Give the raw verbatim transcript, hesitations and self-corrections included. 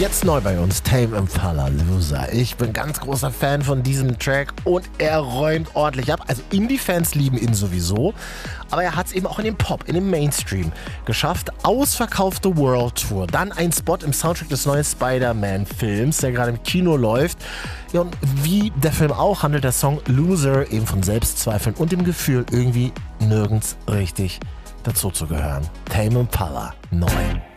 Jetzt neu bei uns, Tame Impala, Loser. Ich bin ganz großer Fan von diesem Track und er räumt ordentlich ab. Also Indie-Fans lieben ihn sowieso, aber er hat es eben auch in den Pop, in den Mainstream geschafft. Ausverkaufte World Tour, dann ein Spot im Soundtrack des neuen Spider-Man-Films, der gerade im Kino läuft. Ja, und wie der Film auch, handelt der Song Loser eben von Selbstzweifeln und dem Gefühl, irgendwie nirgends richtig dazu zu gehören. Tame Impala, neu.